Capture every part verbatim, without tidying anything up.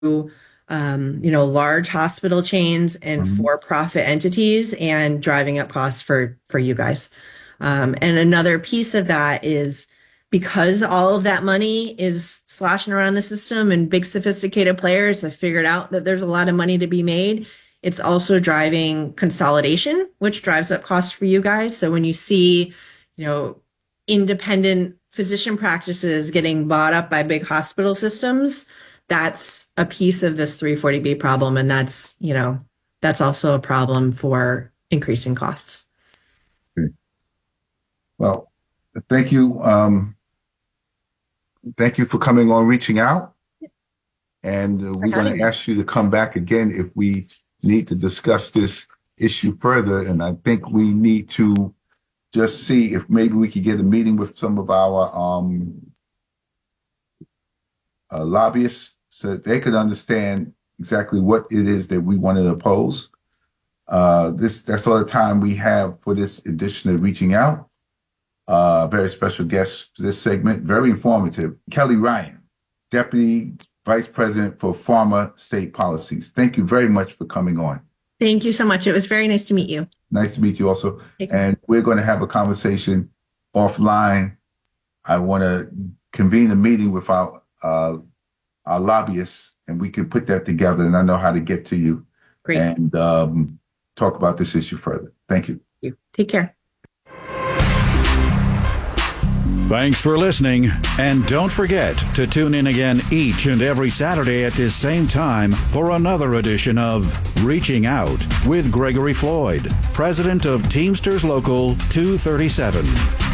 um, you know, large hospital chains and Mhm. for-profit entities and driving up costs for for you guys. Um, and another piece of that is because all of that money is sloshing around the system and big sophisticated players have figured out that there's a lot of money to be made. It's also driving consolidation, which drives up costs for you guys. So when you see, you know, independent physician practices getting bought up by big hospital systems, that's a piece of this three forty B problem. And that's, you know, that's also a problem for increasing costs. Okay. Well, thank you. Um, thank you for coming on, reaching out. And uh, we're going to ask you to come back again if we need to discuss this issue further. And I think we need to just see if maybe we could get a meeting with some of our um, uh, lobbyists so that they could understand exactly what it is that we want to oppose. Uh, this that's all the time we have for this edition of Reaching Out. Uh, very special guest for this segment, very informative. Kelly Ryan, Deputy Vice President for Pharma State Policies. Thank you very much for coming on. Thank you so much. It was very nice to meet you. Nice to meet you also. And we're going to have a conversation offline. I want to convene a meeting with our uh, our lobbyists, and we can put that together. And I know how to get to you. Great. And um, talk about this issue further. Thank you. Thank you. Take care. Thanks for listening, and don't forget to tune in again each and every Saturday at this same time for another edition of Reaching Out with Gregory Floyd, President of Teamsters Local two thirty-seven.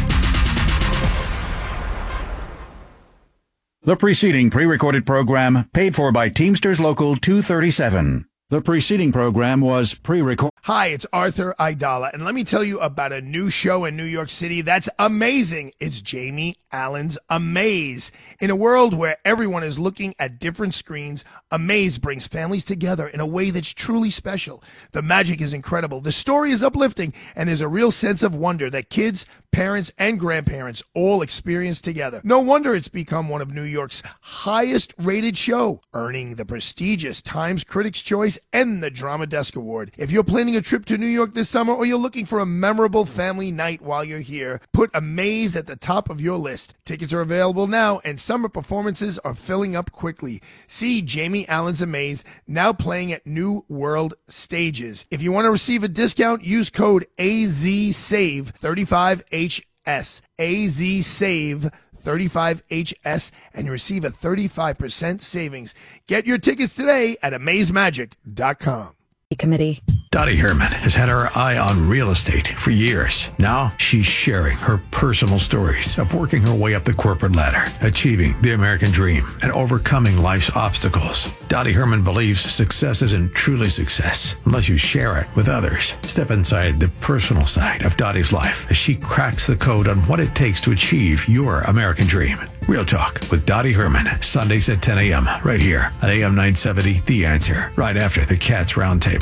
The preceding pre-recorded program paid for by Teamsters Local two thirty-seven. The preceding program was pre-recorded. Hi, it's Arthur Aidala, and let me tell you about a new show in New York City that's amazing. It's Jamie Allen's Amaze. In a world where everyone is looking at different screens, Amaze brings families together in a way that's truly special. The magic is incredible, the story is uplifting, and there's a real sense of wonder that kids, parents, and grandparents all experience together. No wonder it's become one of New York's highest-rated show, earning the prestigious Times Critics' Choice and the Drama Desk Award. If you're planning a trip to New York this summer or you're looking for a memorable family night while you're here, put Amaze at the top of your list. Tickets are available now, and summer performances are filling up quickly. See Jamie Allen's Amaze, now playing at New World Stages. If you want to receive a discount, use code A Z save thirty-five H S. A Z save thirty-five H S, and you receive a thirty-five percent savings. Get your tickets today at amaze magic dot com. Committee. Dottie Herman has had her eye on real estate for years. Now she's sharing her personal stories of working her way up the corporate ladder, achieving the American dream, and overcoming life's obstacles. Dottie Herman believes success isn't truly success unless you share it with others. Step inside the personal side of Dottie's life as she cracks the code on what it takes to achieve your American dream. Real Talk with Dottie Herman, Sundays at ten a.m. right here on A M nine seventy, The Answer, right after the Cats Roundtable.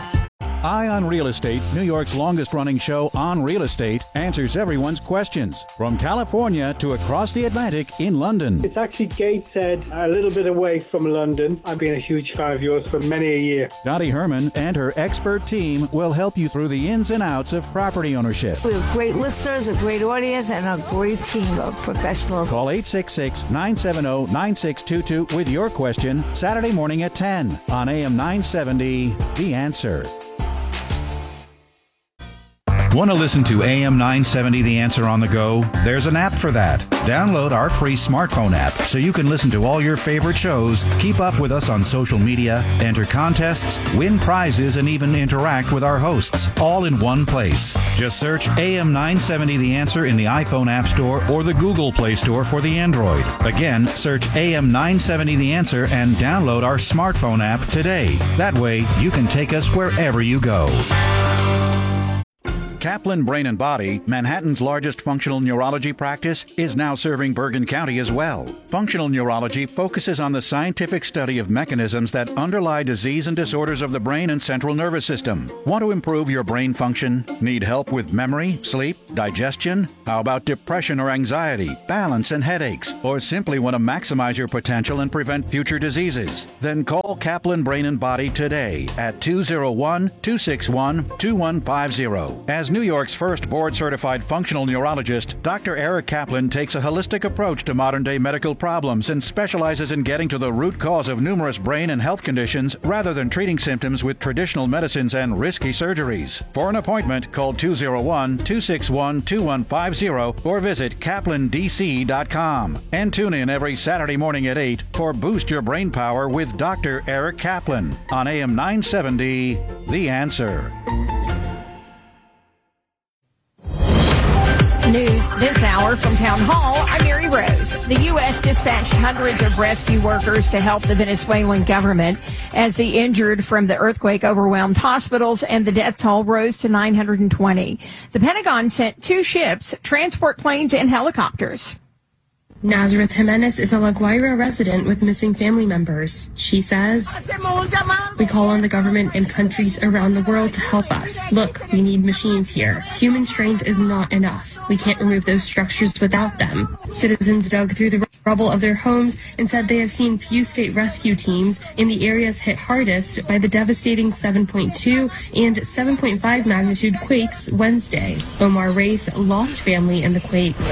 Eye on Real Estate, New York's longest-running show on real estate, answers everyone's questions from California to across the Atlantic in London. It's actually Gateshead, a little bit away from London. I've been a huge fan of yours for many a year. Dottie Herman and her expert team will help you through the ins and outs of property ownership. We have great listeners, a great audience, and a great team of professionals. Call eight six six, nine seven zero, nine six two two with your question Saturday morning at ten on A M nine seventy, The Answer. Want to listen to A M nine seventy The Answer on the go? There's an app for that. Download our free smartphone app so you can listen to all your favorite shows, keep up with us on social media, enter contests, win prizes, and even interact with our hosts, all in one place. Just search A M nine seventy The Answer in the iPhone App Store or the Google Play Store for the Android. Again, search A M nine seventy The Answer and download our smartphone app today. That way, you can take us wherever you go. Kaplan Brain and Body, Manhattan's largest functional neurology practice, is now serving Bergen County as well. Functional neurology focuses on the scientific study of mechanisms that underlie disease and disorders of the brain and central nervous system. Want to improve your brain function? Need help with memory, sleep, digestion? How about depression or anxiety, balance and headaches? Or simply want to maximize your potential and prevent future diseases? Then call Kaplan Brain and Body today at two oh one, two six one, two one five zero. As New York's first board-certified functional neurologist, Doctor Eric Kaplan takes a holistic approach to modern-day medical problems and specializes in getting to the root cause of numerous brain and health conditions rather than treating symptoms with traditional medicines and risky surgeries. For an appointment, call two oh one, two six one, two one five zero or visit kaplan d c dot com. And tune in every Saturday morning at eight for Boost Your Brain Power with Doctor Eric Kaplan on A M nine seventy, The Answer. News this hour from Town Hall. I'm Mary Rose. The U S dispatched hundreds of rescue workers to help the Venezuelan government as the injured from the earthquake overwhelmed hospitals and the death toll rose to nine hundred twenty. The Pentagon sent two ships, transport planes, and helicopters. Nazareth Jimenez is a La Guaira resident with missing family members. She says, "We call on the government and countries around the world to help us. Look, we need machines here. Human strength is not enough. We can't remove those structures without them." Citizens dug through the rubble of their homes and said they have seen few state rescue teams in the areas hit hardest by the devastating seven point two and seven point five magnitude quakes Wednesday. Omar Reis lost family in the quakes.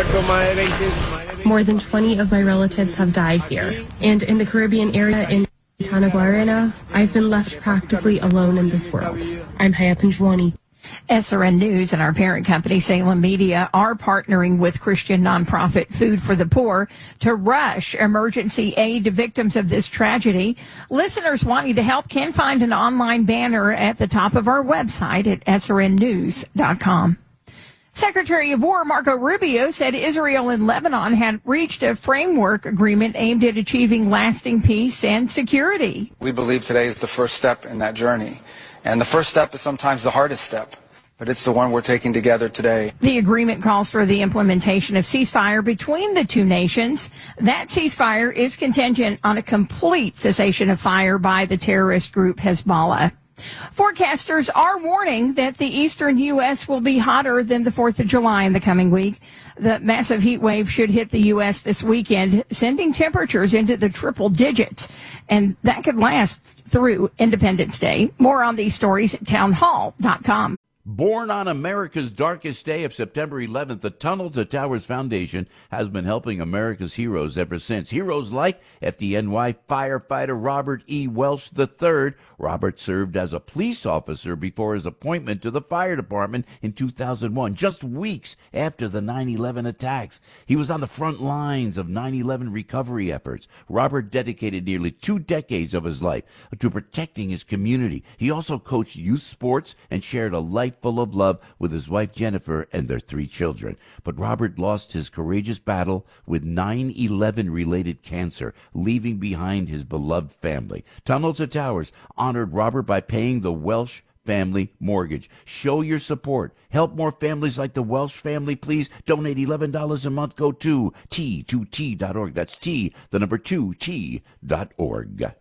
More than twenty of my relatives have died here. And in the Caribbean area in Tanaguarena, I've been left practically alone in this world. I'm Haya Panjwani. S R N News and our parent company, Salem Media, are partnering with Christian nonprofit Food for the Poor to rush emergency aid to victims of this tragedy. Listeners wanting to help can find an online banner at the top of our website at S R N news dot com. Secretary of War Marco Rubio said Israel and Lebanon had reached a framework agreement aimed at achieving lasting peace and security. We believe today is the first step in that journey. And the first step is sometimes the hardest step, but it's the one we're taking together today. The agreement calls for the implementation of ceasefire between the two nations. That ceasefire is contingent on a complete cessation of fire by the terrorist group Hezbollah. Forecasters are warning that the eastern U S will be hotter than the fourth of July in the coming week. The massive heat wave should hit the U S this weekend, sending temperatures into the triple digits, and that could last through Independence Day. More on these stories at town hall dot com. Born on America's darkest day of September eleventh, the Tunnel to Towers Foundation has been helping America's heroes ever since. Heroes like F D N Y firefighter Robert E. Welsh the third. Robert served as a police officer before his appointment to the fire department in two thousand one, just weeks after the nine eleven attacks. He was on the front lines of nine eleven recovery efforts. Robert dedicated nearly two decades of his life to protecting his community. He also coached youth sports and shared a life full of love with his wife Jennifer and their three children. But Robert lost his courageous battle with nine eleven related cancer, leaving behind his beloved family. Tunnel to Towers honored Robert by paying the Welsh family mortgage. Show your support. Help more families like the Welsh family, please. Donate eleven dollars a month. Go to T two T dot org. That's T, the number two, T dot org.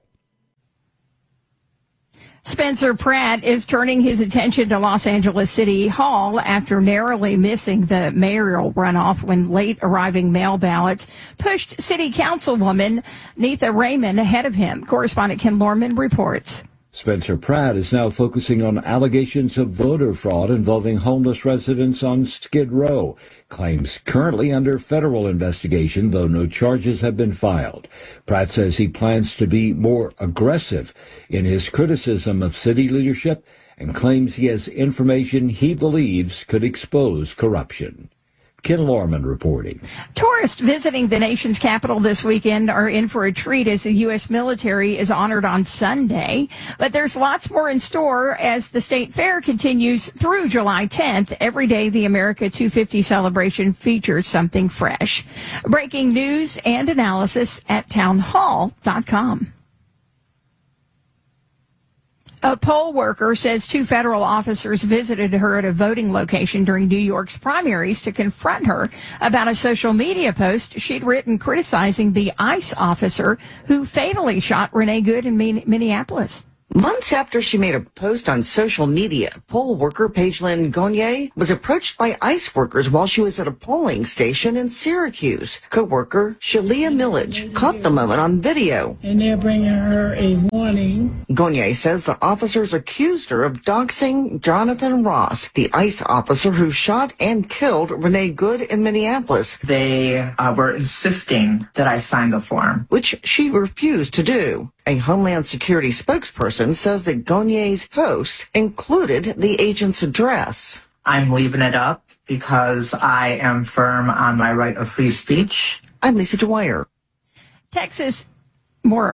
Spencer Pratt is turning his attention to Los Angeles City Hall after narrowly missing the mayoral runoff when late arriving mail ballots pushed City Councilwoman Neitha Raymond ahead of him. Correspondent Ken Lorman reports. Spencer Pratt is now focusing on allegations of voter fraud involving homeless residents on Skid Row. Claims currently under federal investigation, though no charges have been filed. Pratt says he plans to be more aggressive in his criticism of city leadership and claims he has information he believes could expose corruption. Ken Lorman reporting. Tourists visiting the nation's capital this weekend are in for a treat as the U S military is honored on Sunday. But there's lots more in store as the state fair continues through July tenth. Every day, the America two fifty celebration features something fresh. Breaking news and analysis at town hall dot com. A poll worker says two federal officers visited her at a voting location during New York's primaries to confront her about a social media post she'd written criticizing the ICE officer who fatally shot Renee Good in Minneapolis. Months after she made a post on social media, poll worker Pagelyn Gonier was approached by ICE workers while she was at a polling station in Syracuse. Co-worker Shalia Millage caught the moment on video. And they're bringing her a warning. Gonier says the officers accused her of doxing Jonathan Ross, the ICE officer who shot and killed Renee Good in Minneapolis. They uh, were insisting that I sign the form, which she refused to do. A Homeland Security spokesperson says that Gonier's post included the agent's address. I'm leaving it up because I am firm on my right of free speech. I'm Lisa Dwyer. Texas, more.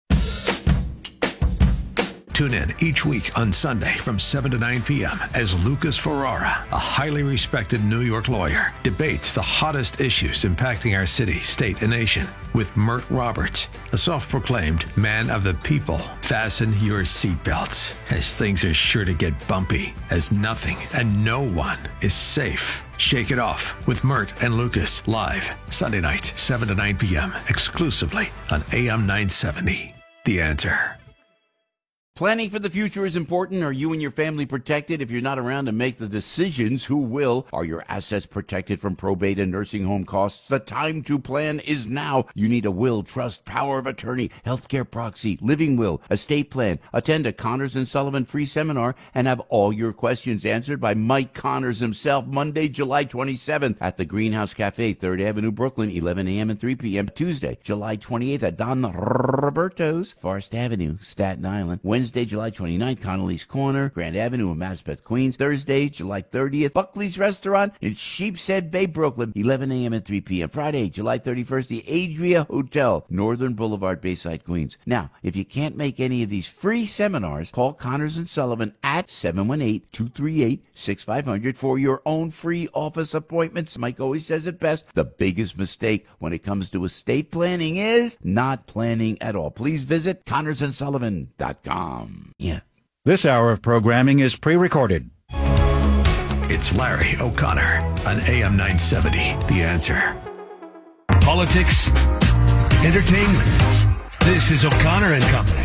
Tune in each week on Sunday from seven to nine p.m. as Lucas Ferrara, a highly respected New York lawyer, debates the hottest issues impacting our city, state, and nation with Mert Roberts, a self-proclaimed man of the people. Fasten your seatbelts, as things are sure to get bumpy, as nothing and no one is safe. Shake It Off with Mert and Lucas, live Sunday nights, seven to nine p.m., exclusively on A M nine seventy. The Answer. Planning for the future is important. Are you and your family protected? If you're not around to make the decisions, who will? Are your assets protected from probate and nursing home costs? The time to plan is now. You need a will, trust, power of attorney, healthcare proxy, living will, estate plan. Attend a Connors and Sullivan free seminar and have all your questions answered by Mike Connors himself, Monday, July twenty-seventh at the Greenhouse Cafe, third Avenue, Brooklyn, eleven a.m. and three p.m. Tuesday, July twenty-eighth at Don Roberto's, Forest Avenue, Staten Island. Wednesday, July twenty-ninth, Connolly's Corner, Grand Avenue in Maspeth, Queens. Thursday, July thirtieth, Buckley's Restaurant in Sheepshead Bay, Brooklyn, eleven a.m. and three p.m. Friday, July thirty-first, the Adria Hotel, Northern Boulevard, Bayside, Queens. Now, if you can't make any of these free seminars, call Connors and Sullivan at seven one eight, two three eight, six five zero zero for your own free office appointments. Mike always says it best. The biggest mistake when it comes to estate planning is not planning at all. Please visit connors and sullivan dot com. Yeah. This hour of programming is pre-recorded. It's Larry O'Connor on A M nine seventy. The Answer. Politics, entertainment. This is O'Connor and Company.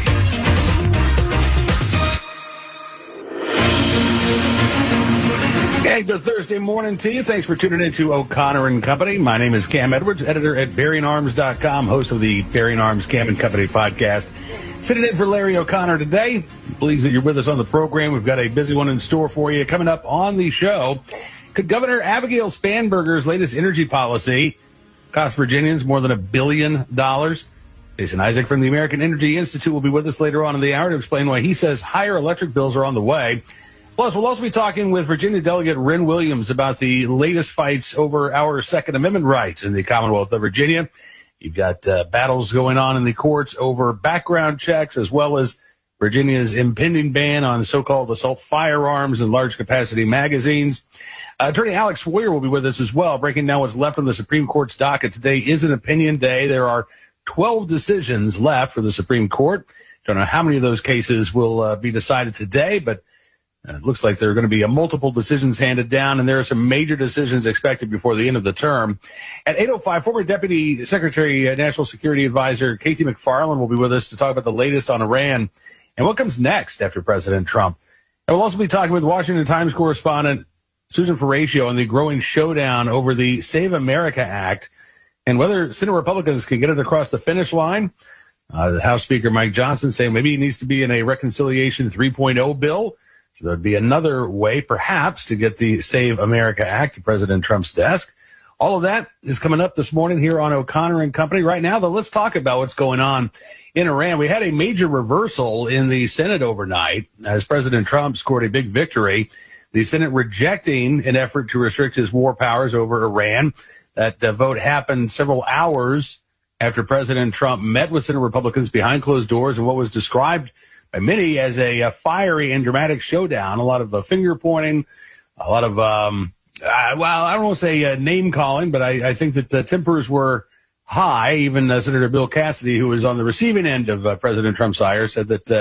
Hey, good Thursday morning to you. Thanks for tuning in to O'Connor and Company. My name is Cam Edwards, editor at Bearing Arms dot com, host of the Bearing Arms Cam and Company podcast. Sitting in for Larry O'Connor today. Pleased that you're with us on the program. We've got a busy one in store for you. Coming up on the show, could Governor Abigail Spanberger's latest energy policy cost Virginians more than a billion dollars? Jason Isaac from the American Energy Institute will be with us later on in the hour to explain why he says higher electric bills are on the way. Plus, we'll also be talking with Virginia Delegate Ren Williams about the latest fights over our Second Amendment rights in the Commonwealth of Virginia. You've got uh, battles going on in the courts over background checks, as well as Virginia's impending ban on so-called assault firearms and large-capacity magazines. Uh, Attorney Alex Sawyer will be with us as well, breaking down what's left on the Supreme Court's docket. Today is an opinion day. There are twelve decisions left for the Supreme Court. Don't know how many of those cases will uh, be decided today, but it looks like there are going to be a multiple decisions handed down, and there are some major decisions expected before the end of the term. At eight oh five, former Deputy Secretary, uh, National Security Advisor K T McFarland will be with us to talk about the latest on Iran and what comes next after President Trump. And we'll also be talking with Washington Times correspondent Susan Ferraccio on the growing showdown over the Save America Act and whether Senate Republicans can get it across the finish line. Uh, the House Speaker Mike Johnson saying maybe it needs to be in a Reconciliation three point oh bill. So there'd be another way, perhaps, to get the Save America Act to President Trump's desk. All of that is coming up this morning here on O'Connor and Company. Right now, though, let's talk about what's going on in Iran. We had a major reversal in the Senate overnight as President Trump scored a big victory. The Senate rejecting an effort to restrict his war powers over Iran. That uh, vote happened several hours after President Trump met with Senate Republicans behind closed doors in what was described by many as a, a fiery and dramatic showdown. A lot of uh, finger pointing, a lot of, um, uh, well, I don't want to say uh, name calling, but I, I think that the tempers were high. Even uh, Senator Bill Cassidy, who was on the receiving end of uh, President Trump's ire, said that uh,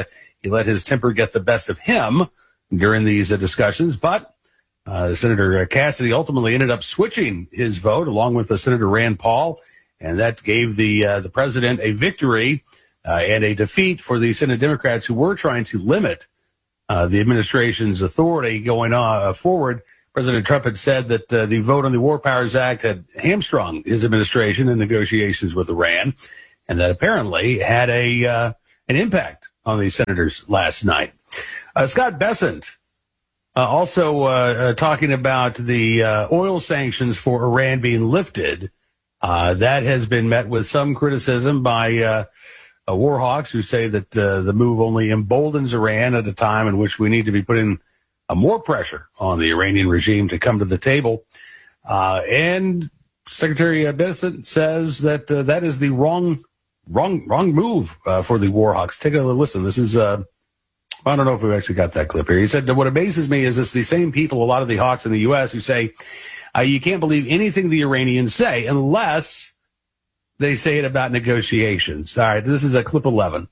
He let his temper get the best of him during these uh, discussions, but uh, Senator Cassidy ultimately ended up switching his vote along with uh, Senator Rand Paul, and that gave the uh, the president a victory uh, and a defeat for the Senate Democrats who were trying to limit uh, the administration's authority going on, uh, forward. President Trump had said that uh, the vote on the War Powers Act had hamstrung his administration in negotiations with Iran, and that apparently had a uh, an impact on the senators last night. Uh, Scott Bessent uh, also uh, uh, talking about the uh, oil sanctions for Iran being lifted. Uh, that has been met with some criticism by uh, uh, war hawks who say that uh, the move only emboldens Iran at a time in which we need to be putting uh, more pressure on the Iranian regime to come to the table. Uh, and Secretary Bessent says that uh, that is the wrong Wrong, wrong move uh, for the Warhawks. Take a listen. This is, uh, I don't know if we've actually got that clip here. He said, what amazes me is it's the same people, a lot of the Hawks in the U S who say, uh, you can't believe anything the Iranians say unless they say it about negotiations. All right, this is a clip eleven.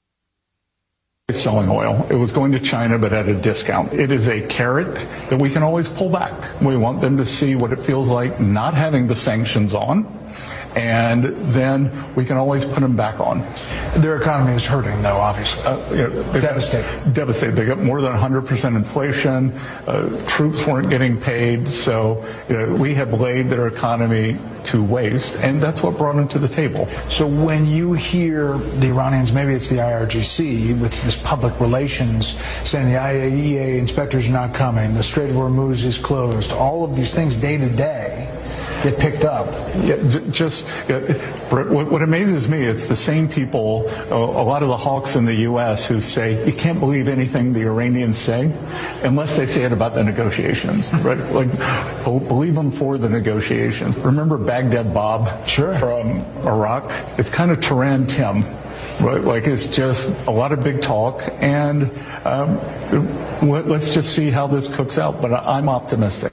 It's selling oil. It was going to China, but at a discount. It is a carrot that we can always pull back. We want them to see what it feels like not having the sanctions on. And then we can always put them back on. Their economy is hurting, though, obviously. Uh, you know, devastated. Devastated. They got more than one hundred percent inflation. Uh, troops weren't getting paid. So you know, we have laid their economy to waste, and that's what brought them to the table. So when you hear the Iranians, maybe it's the I R G C, with this public relations, saying the I A E A inspectors are not coming, the Strait of Hormuz is closed, all of these things day to day get picked up. Yeah, just yeah, what, what amazes me is the same people, uh, a lot of the hawks in the U S who say you can't believe anything the Iranians say unless they say it about the negotiations, right? Like, believe them for the negotiations. Remember Baghdad Bob sure. from Iraq? It's kind of Tehran Tim. Right? Like, it's just a lot of big talk, and um, let's just see how this cooks out. But I'm optimistic.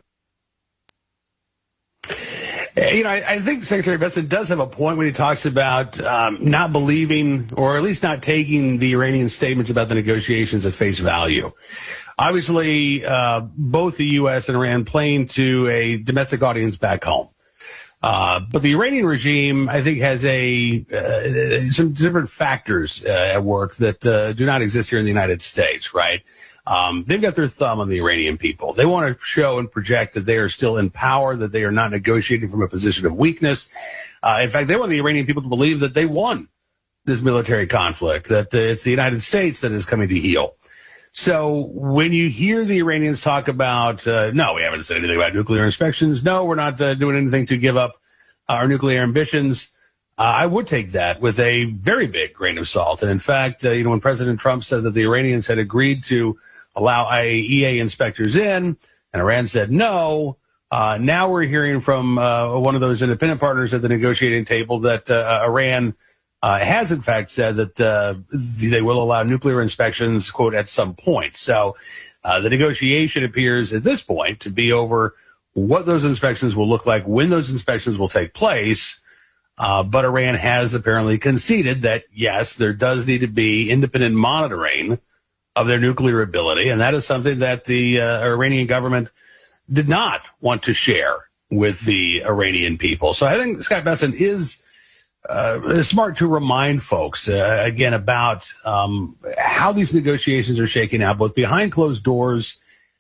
You know, I, I think Secretary Bessent does have a point when he talks about um, not believing, or at least not taking the Iranian statements about the negotiations at face value. Obviously, uh, both the U S and Iran playing to a domestic audience back home. Uh, but the Iranian regime, I think, has a uh, some different factors uh, at work that uh, do not exist here in the United States, right? Um, they've got their thumb on the Iranian people. They want to show and project that they are still in power, that they are not negotiating from a position of weakness. Uh, in fact, they want the Iranian people to believe that they won this military conflict, that uh, it's the United States that is coming to heel. So when you hear the Iranians talk about, uh, no, we haven't said anything about nuclear inspections. No, we're not uh, doing anything to give up our nuclear ambitions. Uh, I would take that with a very big grain of salt. And in fact, uh, you know, when President Trump said that the Iranians had agreed to allow I A E A inspectors in, and Iran said no. Uh, now we're hearing from uh, one of those independent partners at the negotiating table that uh, Iran uh, has, in fact, said that uh, they will allow nuclear inspections, quote, at some point. So uh, the negotiation appears at this point to be over what those inspections will look like, when those inspections will take place. Uh, but Iran has apparently conceded that, yes, there does need to be independent monitoring of their nuclear ability, and that is something that the uh, Iranian government did not want to share with the Iranian people. So I think Scott Bessent is uh, smart to remind folks, uh, again, about um, how these negotiations are shaking out, both behind closed doors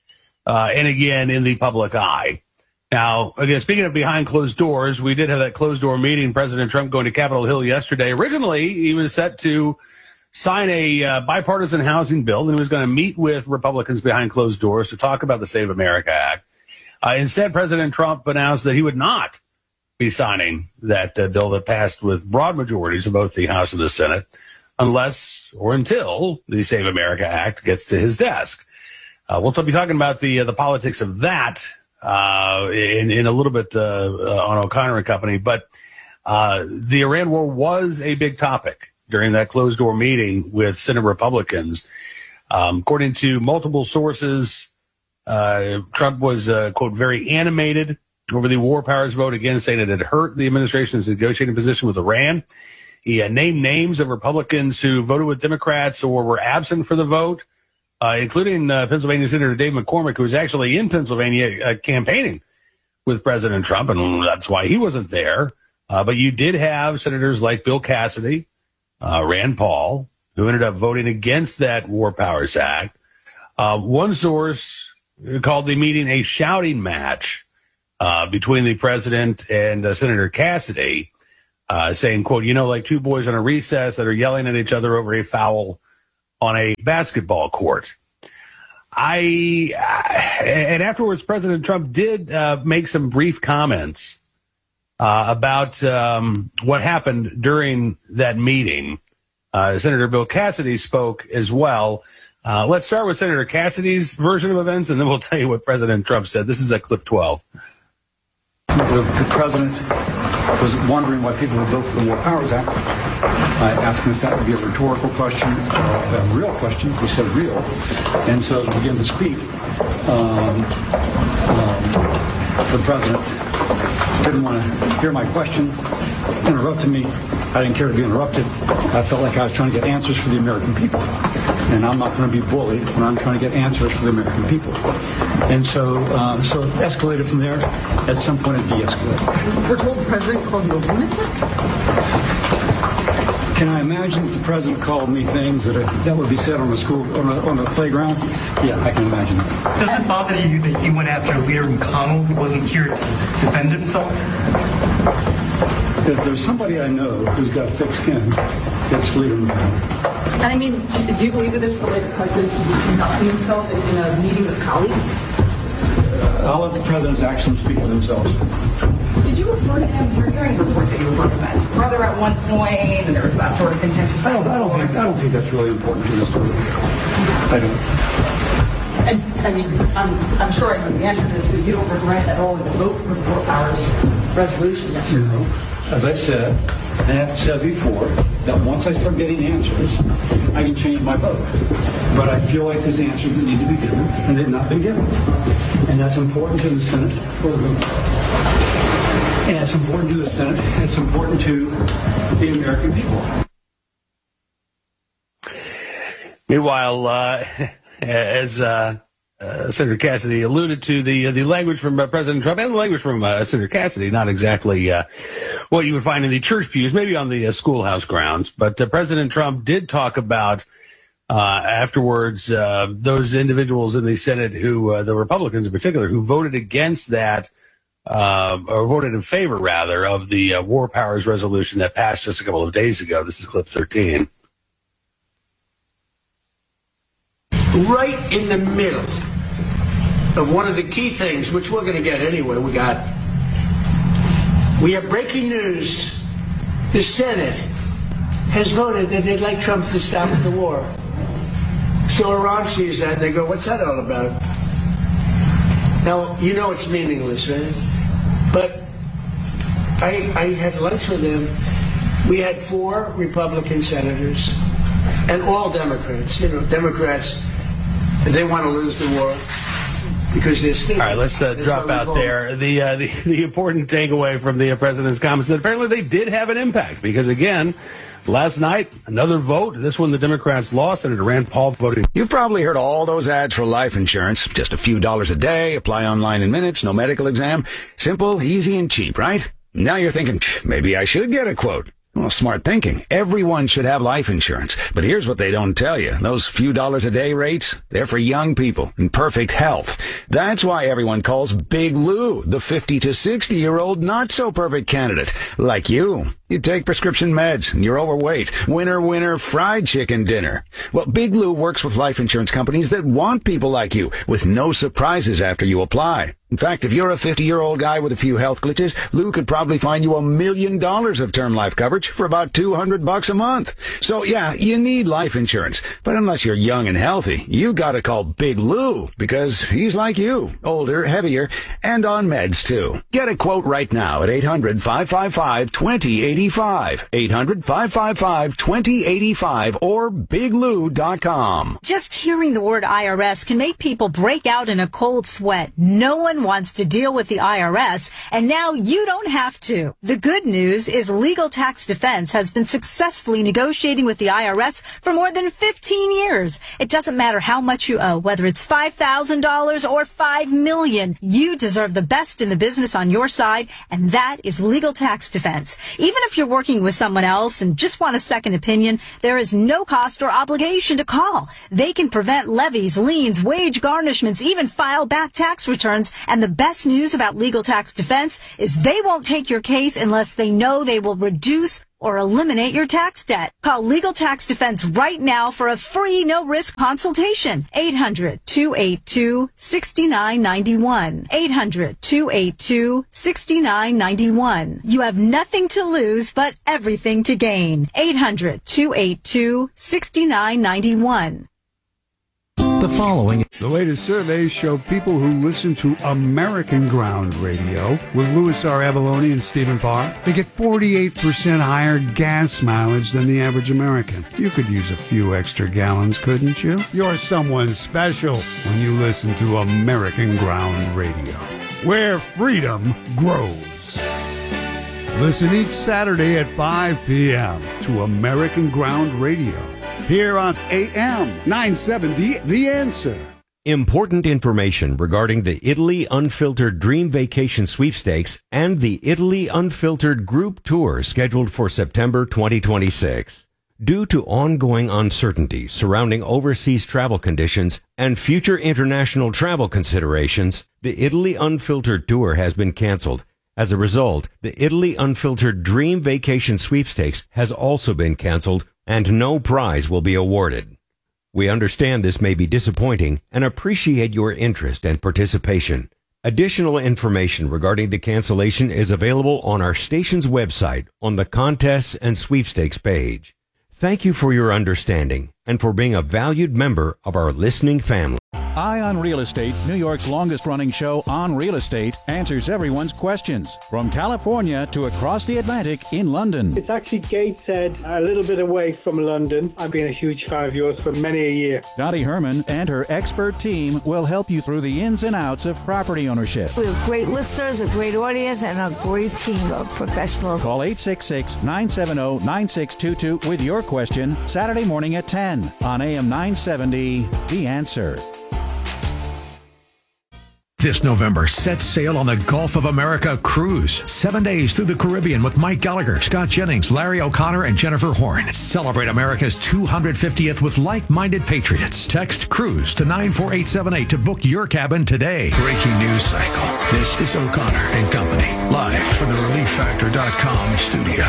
uh, and, again, in the public eye. Now, again, speaking of behind closed doors, we did have that closed door meeting, President Trump going to Capitol Hill yesterday. Originally, he was set to sign a uh, bipartisan housing bill, and he was going to meet with Republicans behind closed doors to talk about the Save America Act. Uh, instead, President Trump announced that he would not be signing that uh, bill that passed with broad majorities in both the House and the Senate unless or until the Save America Act gets to his desk. Uh, we'll be talking about the uh, the politics of that uh, in, in a little bit uh, uh, on O'Connor and Company, but uh, the Iran war was a big topic during that closed-door meeting with Senate Republicans. Um, according to multiple sources, uh, Trump was, uh, quote, very animated over the war powers vote, again saying it had hurt the administration's negotiating position with Iran. He uh, named names of Republicans who voted with Democrats or were absent for the vote, uh, including uh, Pennsylvania Senator Dave McCormick, who was actually in Pennsylvania uh, campaigning with President Trump, and that's why he wasn't there. Uh, but you did have senators like Bill Cassidy, uh, Rand Paul, who ended up voting against that War Powers Act. Uh, one source called the meeting a shouting match uh, between the president and uh, Senator Cassidy, uh, saying, quote, you know, like two boys on a recess that are yelling at each other over a foul on a basketball court. I, and afterwards, President Trump did uh, make some brief comments uh, about um, what happened during that meeting. Uh, Senator Bill Cassidy spoke as well. Uh, let's start with Senator Cassidy's version of events, and then we'll tell you what President Trump said. This is at clip twelve. The, the president was wondering why people would vote for the War Powers Act. I asked him if that would be a rhetorical question or a real question. He said real. And so as we began to speak, um, um, the president didn't want to hear my question, interrupted me. I didn't care to be interrupted. I felt like I was trying to get answers for the American people. And I'm not going to be bullied when I'm trying to get answers for the American people. And so uh, so it escalated from there. At some point it de-escalated. We're told the president called you a lunatic? Can I imagine that the president called me things that are, that would be said on a school on a, on a playground? Yeah, I can imagine that. Does it bother you that you went after Leader McConnell, who wasn't here to defend himself? If there's somebody I know who's got thick skin, it's Leader McConnell. And I mean, do you, do you believe that this is the way the president should be conducting himself in, in a meeting with colleagues? Uh, I'll let the president's actions speak for themselves. Did you refer to him? You're hearing reports that you referred to him as brother at one point, and there was that sort of contentious. I don't, I don't think I don't think that's really important to the story. I don't. And I mean, I'm I'm sure I know the answer to this, but you don't regret at all the vote for the War Powers resolution, yes or no? As I said, and I've said before, that once I start getting answers, I can change my vote. But I feel like there's answers that need to be given, and they've not been given. And that's important to the Senate. And it's important to the Senate. It's important to the American people. Meanwhile, uh, as uh, uh, Senator Cassidy alluded to, the uh, the language from uh, President Trump and the language from uh, Senator Cassidy, not exactly uh, what you would find in the church pews, maybe on the uh, schoolhouse grounds. But uh, President Trump did talk about uh, afterwards uh, those individuals in the Senate who, uh, the Republicans in particular, who voted against that, uh, or voted in favor, rather, of the uh, War Powers resolution that passed just a couple of days ago. This is clip thirteen. Right in the middle of one of the key things, which we're going to get anyway, we got, we have breaking news. The Senate has voted that they'd like Trump to stop the war. So Iran sees that and they go, what's that all about? Now, you know it's meaningless, right? But I, I had lunch with them. We had four Republican senators and all Democrats. You know, Democrats, they want to lose the war because they're stupid. All right, let's uh, drop out there. The, uh, the the important takeaway from the uh, president's comments that apparently they did have an impact because, again, last night, another vote. This one the Democrats lost. Senator Rand Paul voted. You've probably heard all those ads for life insurance. Just a few dollars a day, apply online in minutes, no medical exam. Simple, easy, and cheap, right? Now you're thinking, maybe I should get a quote. Well, smart thinking. Everyone should have life insurance. But here's what they don't tell you. Those few dollars a day rates, they're for young people in perfect health. That's why everyone calls Big Lou the fifty to sixty year old not so perfect candidate. Like you. You take prescription meds and you're overweight. Winner, winner, fried chicken dinner. Well, Big Lou works with life insurance companies that want people like you with no surprises after you apply. In fact, if you're a fifty-year-old guy with a few health glitches, Lou could probably find you a million dollars of term life coverage for about two hundred bucks a month. So yeah, you need life insurance. But unless you're young and healthy, you gotta call Big Lou because he's like you, older, heavier, and on meds too. Get a quote right now at eight hundred, five five five, two zero eight eight five. eight hundred, five five five, two zero eight five or big lou dot com. Just hearing the word I R S can make people break out in a cold sweat. No one wants to deal with the I R S, and now you don't have to. The good news is Legal Tax Defense has been successfully negotiating with the I R S for more than fifteen years. It doesn't matter how much you owe, whether it's five thousand dollars or five million dollars. You deserve the best in the business on your side, and that is Legal Tax Defense. Even if you're working with someone else and just want a second opinion, there is no cost or obligation to call. They can prevent levies, liens, wage garnishments, even file back tax returns. And the best news about Legal Tax Defense is they won't take your case unless they know they will reduce or eliminate your tax debt. Call Legal Tax Defense right now for a free, no-risk consultation. eight hundred, two eight two, six nine nine one. eight hundred, two eight two, six nine nine one. You have nothing to lose, but everything to gain. eight hundred, two eight two, six nine nine one. The following. The latest surveys show people who listen to American Ground Radio with Louis R. Avalone and Stephen Parr, they get forty-eight percent higher gas mileage than the average American. You could use a few extra gallons, couldn't you? You're someone special when you listen to American Ground Radio, where freedom grows. Listen each Saturday at five p.m. to American Ground Radio, here on A M nine seventy, The Answer. Important information regarding the Italy Unfiltered Dream Vacation Sweepstakes and the Italy Unfiltered Group Tour scheduled for September twenty twenty-six. Due to ongoing uncertainty surrounding overseas travel conditions and future international travel considerations, the Italy Unfiltered Tour has been canceled. As a result, the Italy Unfiltered Dream Vacation Sweepstakes has also been canceled, and no prize will be awarded. We understand this may be disappointing and appreciate your interest and participation. Additional information regarding the cancellation is available on our station's website on the Contests and Sweepstakes page. Thank you for your understanding and for being a valued member of our listening family. Eye on Real Estate, New York's longest-running show on real estate, answers everyone's questions. From California to across the Atlantic in London. It's actually Gateshead, a little bit away from London. I've been a huge fan of yours for many a year. Dottie Herman and her expert team will help you through the ins and outs of property ownership. We have great listeners, a great audience, and a great team of professionals. Call eight six six, nine seven zero, nine six two two with your question Saturday morning at ten on A M nine seventy, The Answer. This November, set sail on the Gulf of America cruise. Seven days through the Caribbean with Mike Gallagher, Scott Jennings, Larry O'Connor, and Jennifer Horn. Celebrate America's two hundred fiftieth with like-minded patriots. Text CRUISE to nine four eight seven eight to book your cabin today. Breaking news cycle. This is O'Connor and Company, live from the relief factor dot com studio.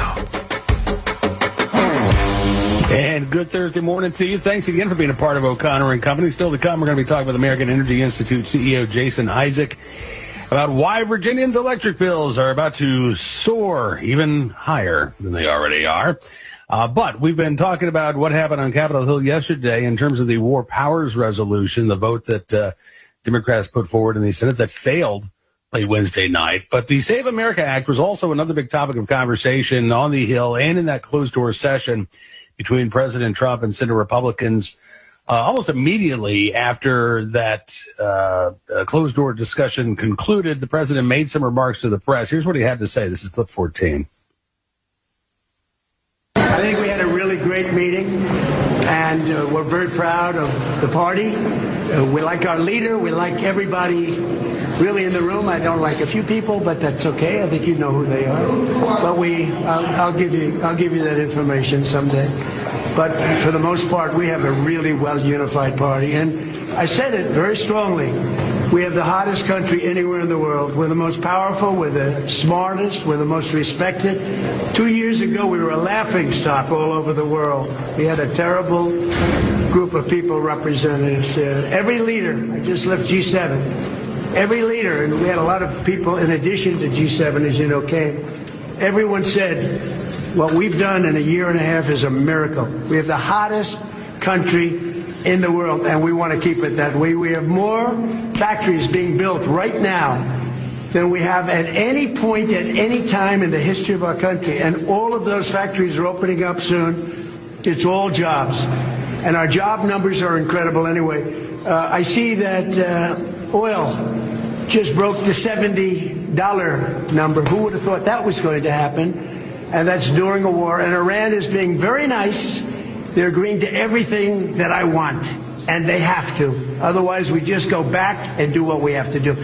And good Thursday morning to you. Thanks again for being a part of O'Connor and Company. Still to come, we're going to be talking with American Energy Institute C E O Jason Isaac about why Virginians' electric bills are about to soar even higher than they already are. Uh, but we've been talking about what happened on Capitol Hill yesterday in terms of the War Powers Resolution, the vote that uh, Democrats put forward in the Senate that failed late Wednesday night. But the Save America Act was also another big topic of conversation on the Hill and in that closed-door session between President Trump and Senate Republicans uh, almost immediately after that uh, uh, closed-door discussion concluded. The president made some remarks to the press. Here's what he had to say. This is clip fourteen. I think we had a really great meeting, and uh, we're very proud of the party. Uh, we like our leader. We like everybody really in the room. I don't like a few people, but that's okay. I think you know who they are. But we, I'll, I'll give you, I'll give you that information someday. But for the most part, we have a really well-unified party. And I said it very strongly. We have the hottest country anywhere in the world. We're the most powerful. We're the smartest. We're the most respected. Two years ago, we were a laughingstock all over the world. We had a terrible group of people, representatives. Uh, every leader, I just left G seven. Every leader, and we had a lot of people in addition to G seven, as you know, came. Everyone said, what we've done in a year and a half is a miracle. We have the hottest country in the world, and we want to keep it that way. We have more factories being built right now than we have at any point at any time in the history of our country. And all of those factories are opening up soon. It's all jobs. And our job numbers are incredible anyway. Uh, I see that uh, oil just broke the seventy dollar number. Who would have thought that was going to happen? And that's during a war. And Iran is being very nice. They're agreeing to everything that I want. And they have to. Otherwise, we just go back and do what we have to do.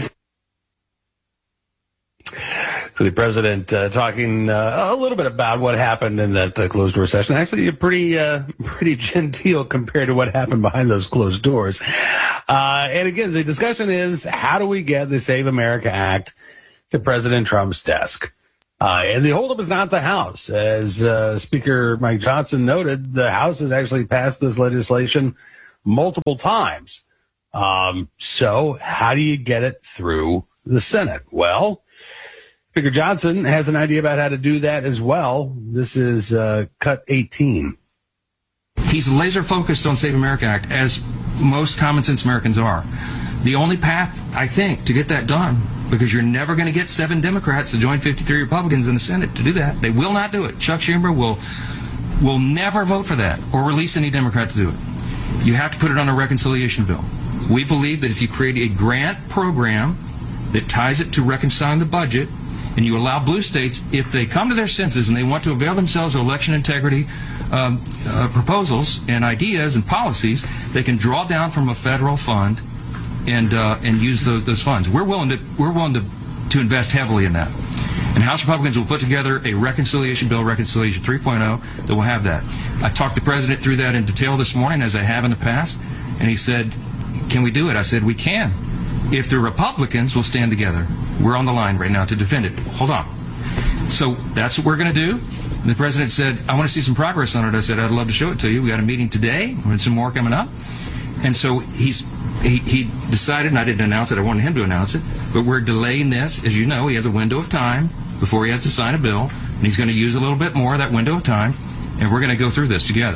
So the president uh, talking uh, a little bit about what happened in that uh, closed door session. Actually, pretty uh, pretty genteel compared to what happened behind those closed doors. Uh, and again, the discussion is, how do we get the Save America Act to President Trump's desk? Uh, and the holdup is not the House. As uh, Speaker Mike Johnson noted, the House has actually passed this legislation multiple times. Um, so how do you get it through the Senate? Well, Speaker Johnson has an idea about how to do that as well. This is uh, cut eighteen. He's laser focused on Save America Act, as most common sense Americans are. The only path, I think, to get that done, because you're never going to get seven Democrats to join fifty-three Republicans in the Senate to do that. They will not do it. Chuck Schumer will will never vote for that or release any Democrat to do it. You have to put it on a reconciliation bill. We believe that if you create a grant program that ties it to reconciling the budget, and you allow blue states, if they come to their senses and they want to avail themselves of election integrity um, uh, proposals and ideas and policies, they can draw down from a federal fund and uh, and use those those funds. We're willing to we're willing to to invest heavily in that. And House Republicans will put together a reconciliation bill, Reconciliation three point oh, that will have that. I talked the president through that in detail this morning, as I have in the past, and he said, "Can we do it?" I said, "We can, if the Republicans will stand together." We're on the line right now to defend it. Hold on. So that's what we're going to do. And the president said, "I want to see some progress on it." I said, "I'd love to show it to you. We got a meeting today. We have some more coming up." And so he's he, he decided, and I didn't announce it, I wanted him to announce it, but we're delaying this. As you know, he has a window of time before he has to sign a bill, and he's going to use a little bit more of that window of time, and we're going to go through this together.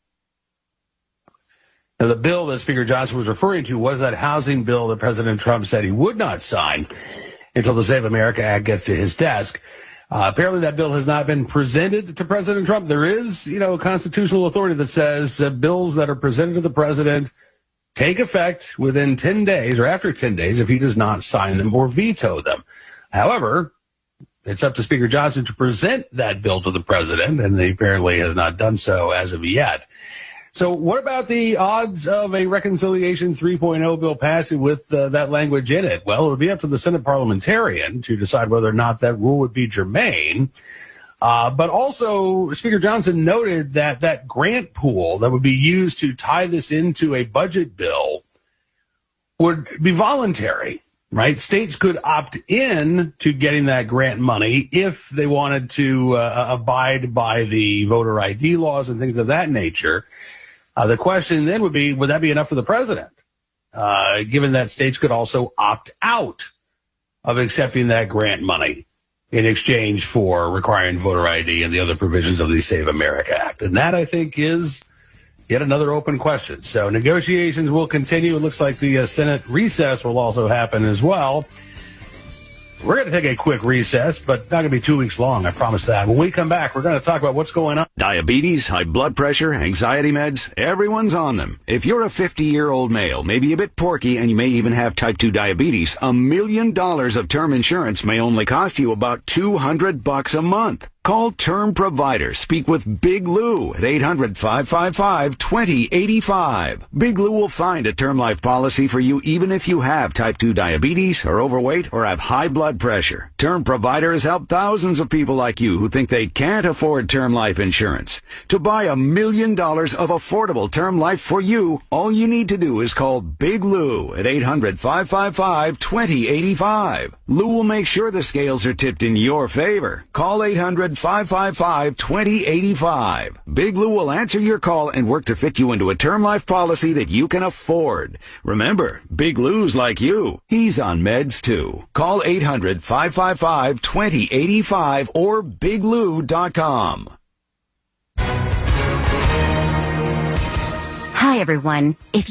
Now, the bill that Speaker Johnson was referring to was that housing bill that President Trump said he would not sign until the Save America Act gets to his desk. Uh, apparently that bill has not been presented to President Trump. There is, you know, constitutional authority that says uh, bills that are presented to the president take effect within ten days or after ten days if he does not sign them or veto them. However, it's up to Speaker Johnson to present that bill to the president, and he apparently has not done so as of yet. So what about the odds of a Reconciliation three point oh bill passing with uh, that language in it? Well, it would be up to the Senate parliamentarian to decide whether or not that rule would be germane. Uh, but also, Speaker Johnson noted that that grant pool that would be used to tie this into a budget bill would be voluntary, right? States could opt in to getting that grant money if they wanted to uh, abide by the voter I D laws and things of that nature. Uh, the question then would be, would that be enough for the president, uh, given that states could also opt out of accepting that grant money in exchange for requiring voter I D and the other provisions of the Save America Act? And that, I think, is yet another open question. So negotiations will continue. It looks like the uh, Senate recess will also happen as well. We're going to take a quick recess, but not going to be two weeks long, I promise that. When we come back, we're going to talk about what's going on. Diabetes, high blood pressure, anxiety meds, everyone's on them. If you're a fifty-year-old male, maybe a bit porky, and you may even have type two diabetes, a million dollars of term insurance may only cost you about two hundred bucks a month. Call Term Provider. Speak with Big Lou at eight hundred, five five five, two zero eight five. Big Lou will find a term life policy for you even if you have type two diabetes, are overweight, or have high blood pressure. Term Provider has helped thousands of people like you who think they can't afford term life insurance. To buy a million dollars of affordable term life for you, all you need to do is call Big Lou at eight hundred, five five five, two zero eight five. Lou will make sure the scales are tipped in your favor. Call eight hundred, five five five, two zero eight five. Big Lou will answer your call and work to fit you into a term life policy that you can afford. Remember, Big Lou's like you. He's on meds too. Call eight hundred, five five five, two zero eight five or big lou dot com. Hi, everyone. If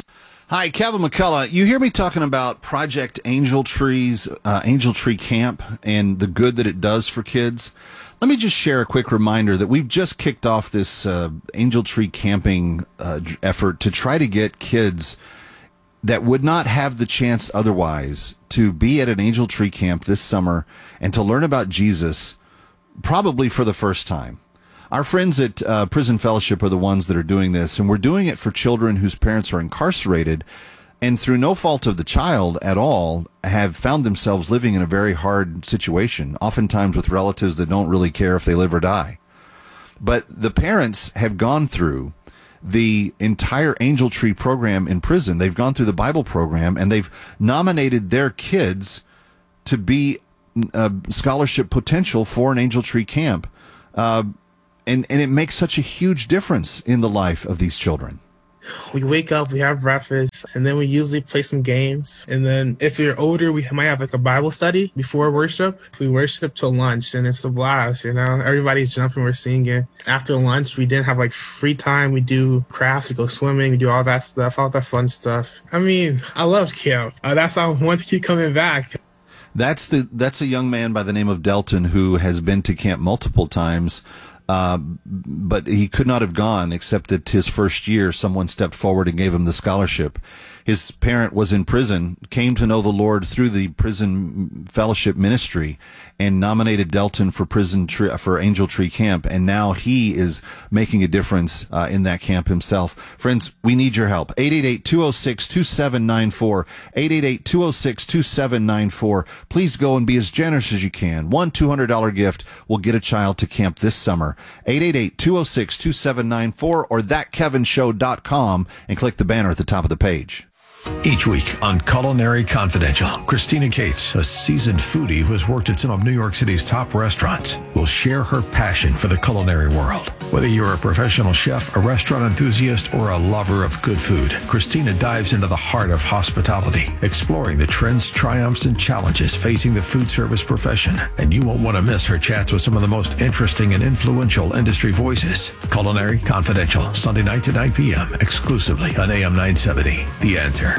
Hi, Kevin McCullough. You hear me talking about Project Angel Tree's uh, Angel Tree Camp and the good that it does for kids. Let me just share a quick reminder that we've just kicked off this uh, Angel Tree camping uh, effort to try to get kids that would not have the chance otherwise to be at an Angel Tree camp this summer and to learn about Jesus, probably for the first time. Our friends at uh, Prison Fellowship are the ones that are doing this, and we're doing it for children whose parents are incarcerated and through no fault of the child at all have found themselves living in a very hard situation, oftentimes with relatives that don't really care if they live or die. But the parents have gone through the entire Angel Tree program in prison. They've gone through the Bible program, and they've nominated their kids to be uh, scholarship potential for an Angel Tree camp. Uh, And, and it makes such a huge difference in the life of these children. We wake up, we have breakfast, and then we usually play some games. And then if you're older, we might have like a Bible study before worship. We worship till lunch, and it's a blast, you know? Everybody's jumping, we're singing. After lunch, we then have like free time. We do crafts, we go swimming, we do all that stuff, all that fun stuff. I mean, I love camp. Uh, that's how I want to keep coming back. That's the that's a young man by the name of Delton who has been to camp multiple times. Uh, but he could not have gone except that his first year someone stepped forward and gave him the scholarship. His parent was in prison, came to know the Lord through the prison fellowship ministry, and nominated Delton for prison tree, for Angel Tree Camp, and now he is making a difference uh, in that camp himself. Friends, we need your help. eight eight eight, two oh six, two seven nine four, eight eight eight, two oh six, two seven nine four. Please go and be as generous as you can. One two hundred dollars gift will get a child to camp this summer. eight eight eight, two oh six, two seven nine four or that kevin show dot com and click the banner at the top of the page. Each week on Culinary Confidential, Christina Cates, a seasoned foodie who has worked at some of New York City's top restaurants, will share her passion for the culinary world. Whether you're a professional chef, a restaurant enthusiast, or a lover of good food, Christina dives into the heart of hospitality, exploring the trends, triumphs, and challenges facing the food service profession. And you won't want to miss her chats with some of the most interesting and influential industry voices. Culinary Confidential, Sunday nights at nine p.m., exclusively on A M nine seventy. The Answer.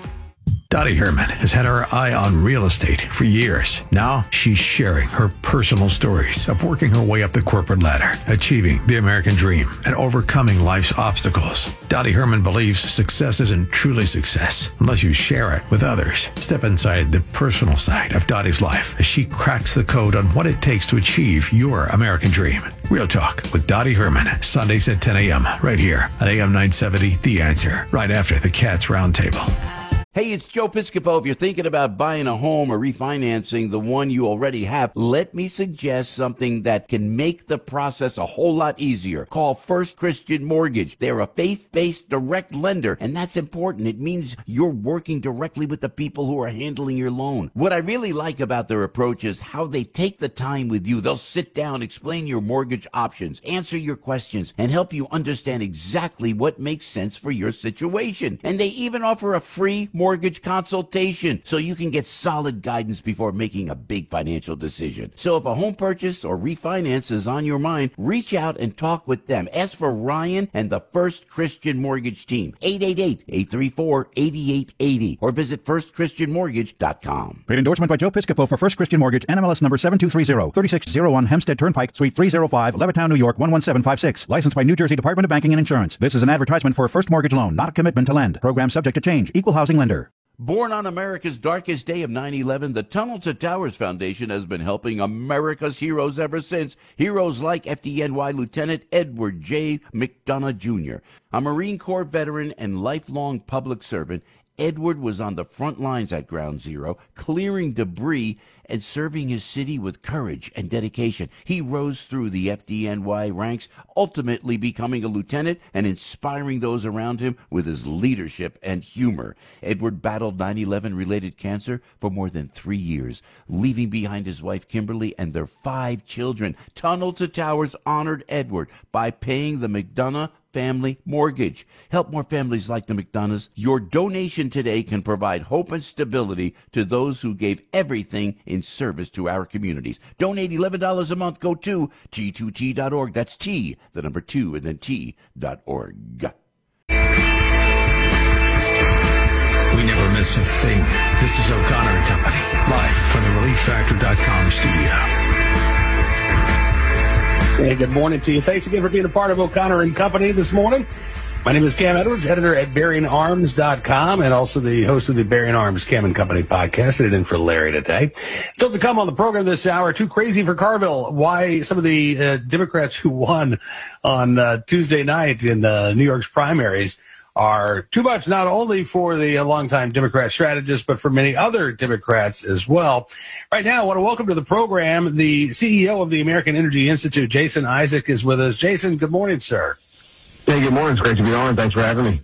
Dottie Herman has had her eye on real estate for years. Now she's sharing her personal stories of working her way up the corporate ladder, achieving the American dream, and overcoming life's obstacles. Dottie Herman believes success isn't truly success unless you share it with others. Step inside the personal side of Dottie's life as she cracks the code on what it takes to achieve your American dream. Real Talk with Dottie Herman, Sundays at ten a.m. right here on A M nine seventy, The Answer, right after the Cats Roundtable. Hey, it's Joe Piscopo. If you're thinking about buying a home or refinancing the one you already have, let me suggest something that can make the process a whole lot easier. Call First Christian Mortgage. They're a faith-based direct lender, and that's important. It means you're working directly with the people who are handling your loan. What I really like about their approach is how they take the time with you. They'll sit down, explain your mortgage options, answer your questions, and help you understand exactly what makes sense for your situation. And they even offer a free mortgage consultation so you can get solid guidance before making a big financial decision. So if a home purchase or refinance is on your mind, reach out and talk with them. Ask for Ryan and the First Christian Mortgage team. eight eight eight, eight three four, eight eight eight zero or visit first christian mortgage dot com. Paid endorsement by Joe Piscopo for First Christian Mortgage, N M L S number seven two three zero, three six zero one Hempstead Turnpike, Suite three oh five, Levittown, New York one one seven five six. Licensed by New Jersey Department of Banking and Insurance. This is an advertisement for a first mortgage loan, not a commitment to lend. Program subject to change. Equal housing lender. Born on America's darkest day of nine eleven, the Tunnel to Towers Foundation has been helping America's heroes ever since. Heroes like F D N Y Lieutenant Edward J. McDonough Junior A Marine Corps veteran and lifelong public servant, Edward was on the front lines at Ground Zero, clearing debris and serving his city with courage and dedication. He rose through the F D N Y ranks, ultimately becoming a lieutenant and inspiring those around him with his leadership and humor. Edward battled nine eleven related cancer for more than three years, leaving behind his wife Kimberly and their five children. Tunnel to Towers honored Edward by paying the McDonough family mortgage. Help more families like the McDonoughs. Your donation today can provide hope and stability to those who gave everything in service to our communities. Donate eleven dollars a month. Go to T two T dot org. That's T, the number two, and then T dot org. It's a thing. This is O'Connor and Company, live from the relief factor dot com studio. Hey, good morning to you. Thanks again for being a part of O'Connor and Company this morning. My name is Cam Edwards, editor at Bearing Arms dot com, and also the host of the Bearing Arms Cam and Company podcast. Sitting in for Larry today. Still to come on the program this hour, Too Crazy for Carville, why some of the uh, Democrats who won on uh, Tuesday night in uh, New York's primaries are too much, not only for the uh, longtime Democrat strategist, but for many other Democrats as well. Right now, I want to welcome to the program the C E O of the American Energy Institute, Jason Isaac, is with us. Jason, good morning, sir. Hey, good morning. It's great to be on. Thanks for having me.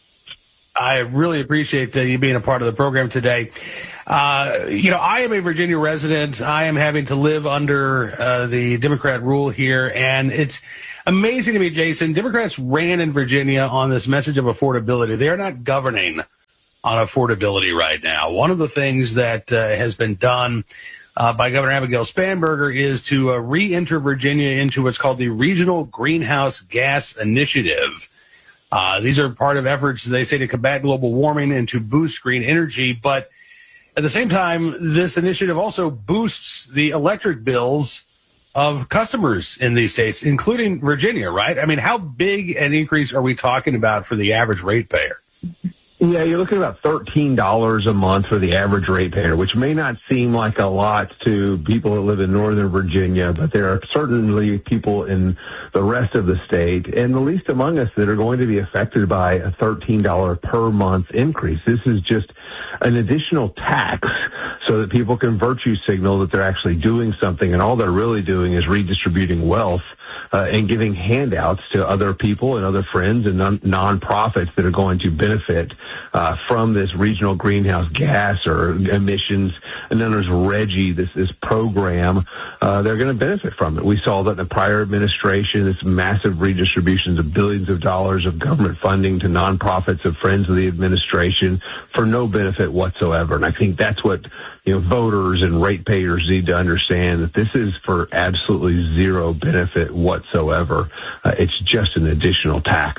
I really appreciate uh, you being a part of the program today. Uh, you know, I am a Virginia resident. I am having to live under uh, the Democrat rule here, and it's amazing to me, Jason. Democrats ran in Virginia on this message of affordability. They are not governing on affordability right now. One of the things that uh, has been done Uh, by Governor Abigail Spanberger is to uh, re-enter Virginia into what's called the Regional Greenhouse Gas Initiative. Uh, these are part of efforts, they say, to combat global warming and to boost green energy. But at the same time, this initiative also boosts the electric bills of customers in these states, including Virginia, right? I mean, how big an increase are we talking about for the average ratepayer? Yeah, you're looking at about thirteen dollars a month for the average ratepayer, which may not seem like a lot to people that live in Northern Virginia, but there are certainly people in the rest of the state, and the least among us, that are going to be affected by a thirteen dollars per month increase. This is just an additional tax so that people can virtue signal that they're actually doing something, and all they're really doing is redistributing wealth Uh, and giving handouts to other people and other friends and non- nonprofits that are going to benefit uh, from this regional greenhouse gas or emissions. And then there's RGGI, this, this program. Uh, they're going to benefit from it. We saw that in the prior administration, this massive redistributions of billions of dollars of government funding to nonprofits of friends of the administration for no benefit whatsoever. And I think that's what, you know, voters and ratepayers need to understand, that this is for absolutely zero benefit whatsoever. Uh, it's just an additional tax.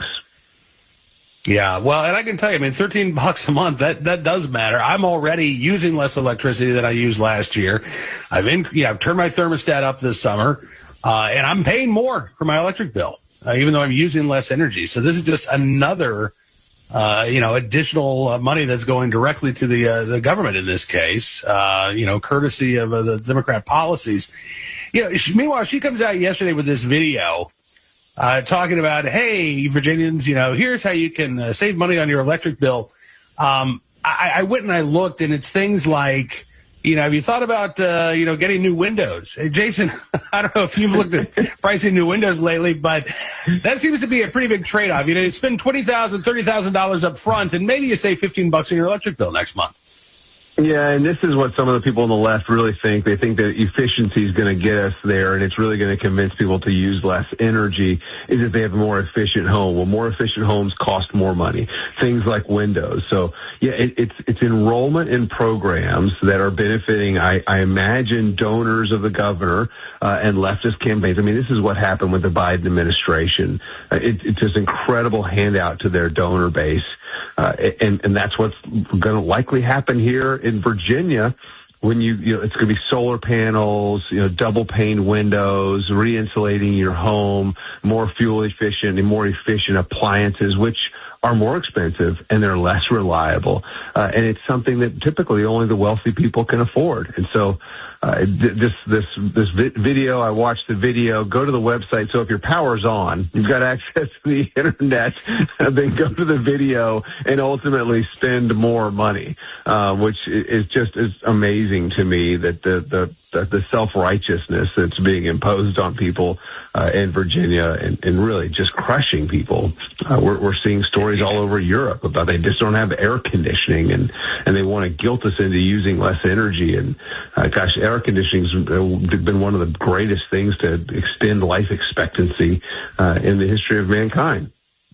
Yeah, well, and I can tell you, I mean, thirteen bucks a month, that, that does matter. I'm already using less electricity than I used last year. I've in, yeah, I've turned my thermostat up this summer, uh, and I'm paying more for my electric bill, uh, even though I'm using less energy. So this is just another Uh, you know, additional uh, money that's going directly to the uh, the government in this case, uh, you know, courtesy of uh, the Democrat policies. You know, she, meanwhile, she comes out yesterday with this video uh, talking about, hey, Virginians, you know, here's how you can uh, save money on your electric bill. Um, I, I went and I looked, and it's things like, you know, have you thought about, uh, you know, getting new windows? Hey, Jason, I don't know if you've looked at pricing new windows lately, but that seems to be a pretty big trade-off. You know, you spend twenty thousand dollars, thirty thousand dollars up front, and maybe you save fifteen bucks on your electric bill next month. Yeah, and this is what some of the people on the left really think. They think that efficiency is going to get us there, and it's really going to convince people to use less energy, is if they have a more efficient home. Well, more efficient homes cost more money. Things like windows. So, yeah, it, it's it's enrollment in programs that are benefiting, I, I imagine, donors of the governor uh, and leftist campaigns. I mean, this is what happened with the Biden administration. Uh, it, it's this incredible handout to their donor base. Uh, and, and that's what's going to likely happen here in Virginia when you, you know, it's going to be solar panels, you know, double pane windows, re-insulating your home, more fuel efficient and more efficient appliances, which are more expensive and they're less reliable. Uh, and it's something that typically only the wealthy people can afford. And so, Uh, this this this vi- video, I watched the video. Go to the website. So if your power's on, you've got access to the internet. Then go to the video and ultimately spend more money, uh, which is just is amazing to me that the the the self-righteousness that's being imposed on people uh, in Virginia and, and really just crushing people. Uh, we're, we're seeing stories all over Europe about they just don't have air conditioning and, and they want to guilt us into using less energy. And uh, gosh, air conditioning's been one of the greatest things to extend life expectancy uh, in the history of mankind.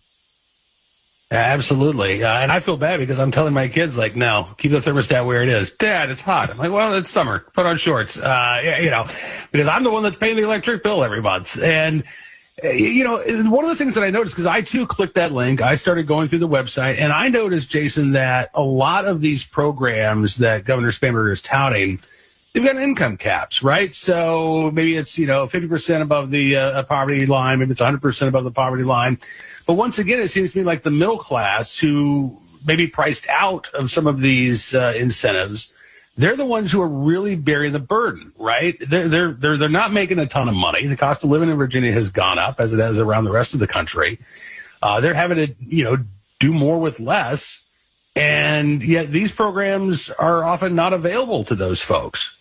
Absolutely. Uh, and I feel bad because I'm telling my kids, like, no, keep the thermostat where it is. Dad, it's hot. I'm like, well, it's summer. Put on shorts. Uh, you know, because I'm the one that's paying the electric bill every month. And You know, one of the things that I noticed, because I too clicked that link, I started going through the website, and I noticed, Jason, that a lot of these programs that Governor Spanberger is touting, they've got income caps, right? So maybe it's, you know, fifty percent above the uh, poverty line, maybe it's one hundred percent above the poverty line. But once again, it seems to me like the middle class, who may be priced out of some of these uh, incentives, they're the ones who are really bearing the burden, right? They're, they're, they're, they're not making a ton of money. The cost of living in Virginia has gone up, as it has around the rest of the country. Uh, they're having to, you know, do more with less. And yet these programs are often not available to those folks.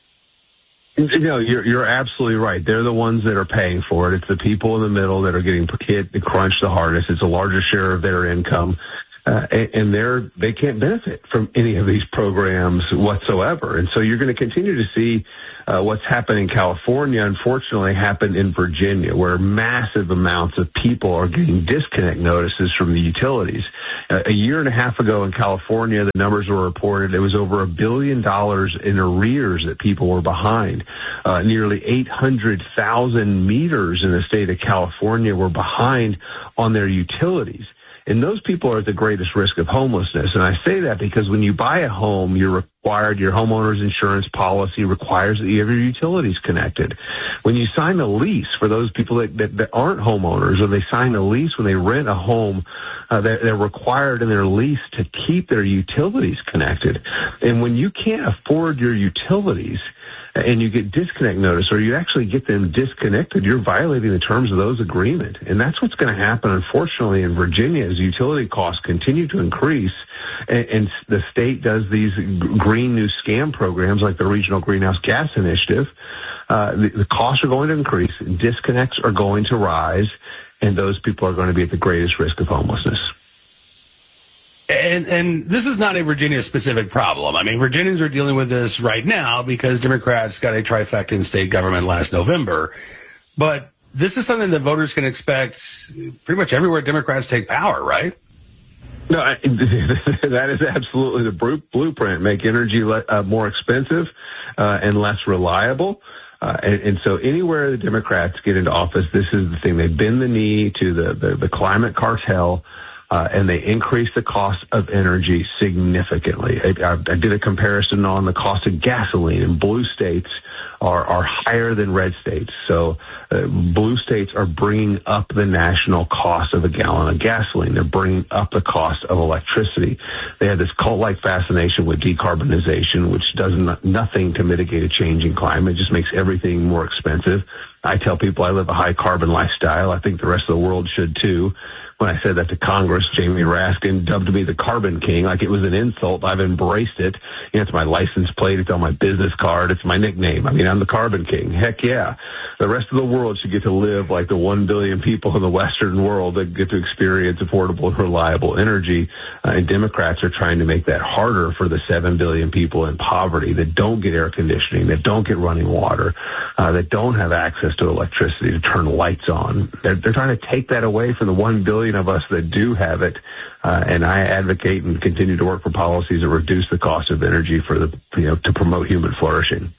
No, you're, you're absolutely right. They're the ones that are paying for it. It's the people in the middle that are getting hit and crunched the hardest. It's a larger share of their income. Uh, and, and they're, they can't benefit from any of these programs whatsoever. And so you're going to continue to see uh, what's happened in California, unfortunately, happen in Virginia, where massive amounts of people are getting disconnect notices from the utilities. Uh, a year and a half ago in California, the numbers were reported. It was over a billion dollars in arrears that people were behind. Uh, nearly eight hundred thousand meters in the state of California were behind on their utilities. And those people are at the greatest risk of homelessness. And I say that because when you buy a home, you're required, your homeowner's insurance policy requires that you have your utilities connected. When you sign a lease, for those people that, that, that aren't homeowners, or they sign a lease when they rent a home, uh, they're, they're required in their lease to keep their utilities connected. And when you can't afford your utilities, and you get disconnect notice, or you actually get them disconnected, you're violating the terms of those agreements. And that's what's going to happen, unfortunately, in Virginia as utility costs continue to increase. And, and the state does these green new scam programs like the Regional Greenhouse Gas Initiative. Uh, the, the costs are going to increase, disconnects are going to rise, and those people are going to be at the greatest risk of homelessness. And, and this is not a Virginia-specific problem. I mean, Virginians are dealing with this right now because Democrats got a trifecta in state government last November. But this is something that voters can expect pretty much everywhere Democrats take power, right? No, I, that is absolutely the blueprint. Make energy le- uh, more expensive uh, and less reliable. Uh, and, and so anywhere the Democrats get into office, this is the thing. They bend the knee to the, the, the climate cartel. Uh, and they increase the cost of energy significantly. I, I did a comparison on the cost of gasoline, and blue states are, are higher than red states. So uh, blue states are bringing up the national cost of a gallon of gasoline. They're bringing up the cost of electricity. They have this cult-like fascination with decarbonization, which does not, nothing to mitigate a changing climate. It just makes everything more expensive. I tell people I live a high-carbon lifestyle. I think the rest of the world should, too. When I said that to Congress, Jamie Raskin dubbed me the Carbon King, like it was an insult. I've embraced it. You know, it's my license plate. It's on my business card. It's my nickname. I mean, I'm the Carbon King. Heck yeah. The rest of the world should get to live like the one billion people in the Western world that get to experience affordable and reliable energy. Uh, and Democrats are trying to make that harder for the seven billion people in poverty that don't get air conditioning, that don't get running water, uh, that don't have access to electricity to turn lights on. They're, they're trying to take that away from the one billion of us that do have it. Uh, and I advocate and continue to work for policies that reduce the cost of energy for the, you know, to promote human flourishing.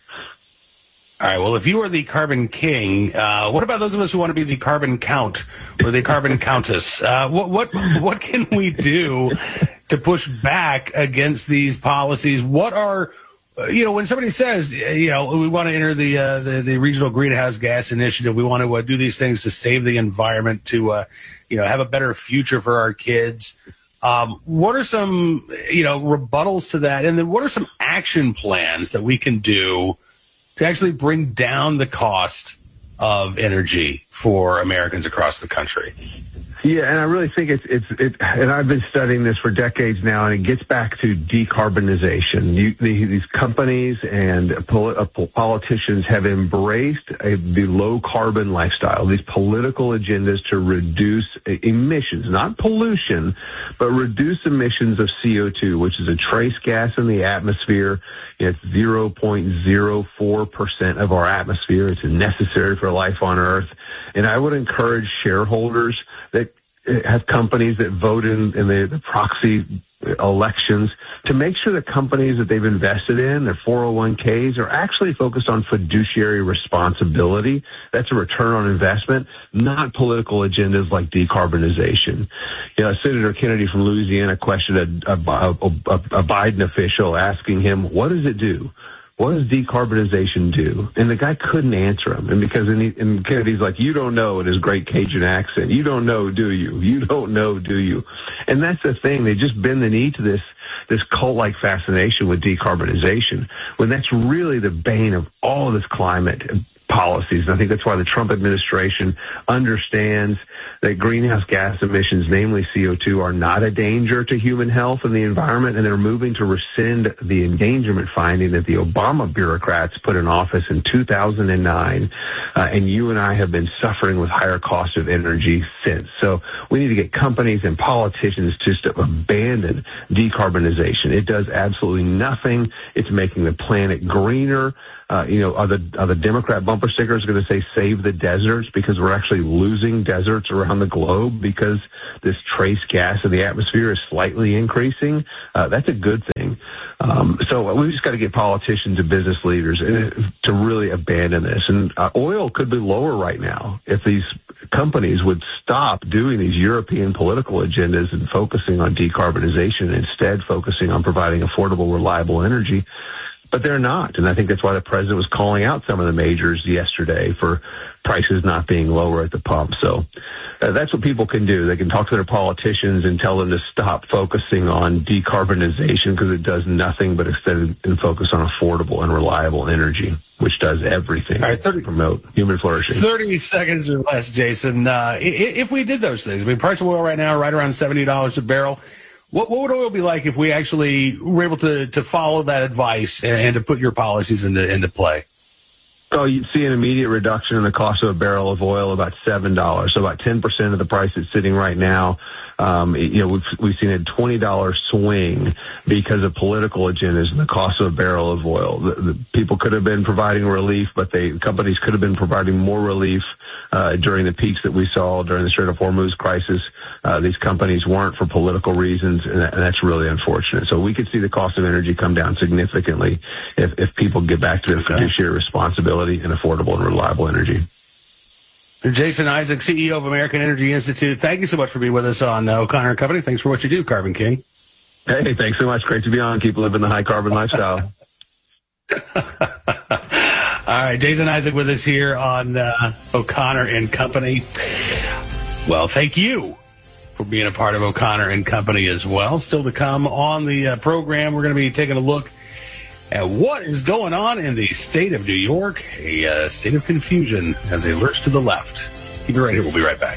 All right. Well, if you are the Carbon King, uh, what about those of us who want to be the Carbon Count or the Carbon Countess? Uh, what what what can we do to push back against these policies? What are You know, when somebody says, you know, we want to enter the uh, the, the Regional Greenhouse Gas Initiative, we want to uh, do these things to save the environment, to, uh, you know, have a better future for our kids. Um, what are some, you know, rebuttals to that? And then what are some action plans that we can do to actually bring down the cost of energy for Americans across the country? Yeah, and I really think it's, it's, it, and I've been studying this for decades now, and it gets back to decarbonization. You, the, these companies and pol- uh, politicians have embraced a, the low carbon lifestyle, these political agendas to reduce emissions, not pollution, but reduce emissions of C O two, which is a trace gas in the atmosphere. It's zero point zero four percent of our atmosphere. It's necessary for life on Earth. And I would encourage shareholders that have companies that vote in, in the, the proxy elections to to make sure the companies that they've invested in, their four oh one k's, are actually focused on fiduciary responsibility. That's a return on investment, not political agendas like decarbonization. You know, Senator Kennedy from Louisiana questioned a, a, a, a Biden official asking him, what does it do? What does decarbonization do? And the guy couldn't answer him. And because and, he, and Kennedy's like, you don't know in his great Cajun accent. You don't know, do you? You don't know, do you? And that's the thing. They just bend the knee to this this cult-like fascination with decarbonization, when that's really the bane of all of this climate policies. And I think that's why the Trump administration understands that greenhouse gas emissions, namely C O two, are not a danger to human health and the environment, and they're moving to rescind the endangerment finding that the Obama bureaucrats put in office in two thousand nine. Uh, and you and I have been suffering with higher cost of energy since. So we need to get companies and politicians just to abandon decarbonization. It does absolutely nothing. It's making the planet greener. Uh, you know, are the, are the Democrat bumper stickers going to say save the deserts, because we're actually losing deserts around the globe because this trace gas in the atmosphere is slightly increasing? Uh, that's a good thing. Um, so we've just got to get politicians and business leaders to really abandon this. And uh, oil could be lower right now if these companies would stop doing these European political agendas and focusing on decarbonization, and instead focusing on providing affordable, reliable energy. But they're not. And I think that's why the president was calling out some of the majors yesterday for prices not being lower at the pump. So uh, that's what people can do. They can talk to their politicians and tell them to stop focusing on decarbonization, because it does nothing but instead and focus on affordable and reliable energy, which does everything. All right, thirty, to promote human flourishing. thirty seconds or less, Jason. Uh, if we did those things, I mean, price of oil right now, right around seventy dollars a barrel. What, what would oil be like if we actually were able to, to follow that advice and, and to put your policies into, into play? Oh, you'd see an immediate reduction in the cost of a barrel of oil, about seven dollars. So about ten percent of the price it's sitting right now. Um, you know, we've, we've seen a twenty dollars swing because of political agendas and the cost of a barrel of oil. The, the people could have been providing relief, but they, companies could have been providing more relief uh, during the peaks that we saw during the Strait of Hormuz crisis. Uh, these companies weren't for political reasons, and, that, and that's really unfortunate. So we could see the cost of energy come down significantly if, if people get back to their okay. fiduciary responsibility and affordable and reliable energy. Jason Isaac, C E O of American Energy Institute, thank you so much for being with us on uh, O'Connor and Company. Thanks for what you do, Carbon King. Hey, thanks so much. Great to be on. Keep living the high carbon lifestyle. All right, Jason Isaac with us here on uh, O'Connor and Company. Well, thank you for being a part of O'Connor and Company as well. Still to come on the uh, program, we're going to be taking a look at what is going on in the state of New York, a uh, state of confusion as they lurch to the left. Keep it right here. We'll be right back.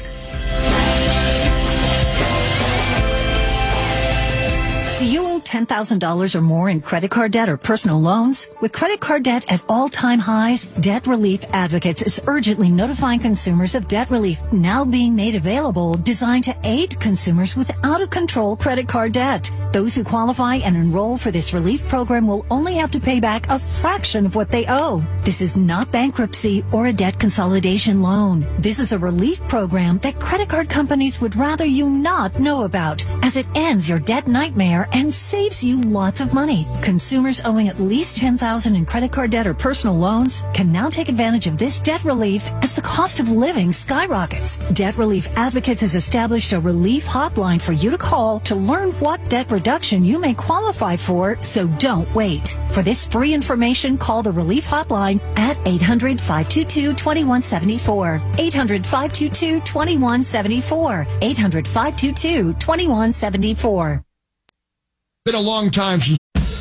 Do you owe ten thousand dollars or more in credit card debt or personal loans? With credit card debt at all-time highs, Debt Relief Advocates is urgently notifying consumers of debt relief now being made available, designed to aid consumers with out-of-control credit card debt. Those who qualify and enroll for this relief program will only have to pay back a fraction of what they owe. This is not bankruptcy or a debt consolidation loan. This is a relief program that credit card companies would rather you not know about, as it ends your debt nightmare and saves you lots of money. Consumers owing at least ten thousand dollars in credit card debt or personal loans can now take advantage of this debt relief as the cost of living skyrockets. Debt Relief Advocates has established a relief hotline for you to call to learn what debt reduction you may qualify for, so don't wait. For this free information, call the relief hotline at eight hundred, five two two, two one seven four. eight hundred, five two two, two one seven four. eight hundred, five two two, two one seven four. Been a long time since.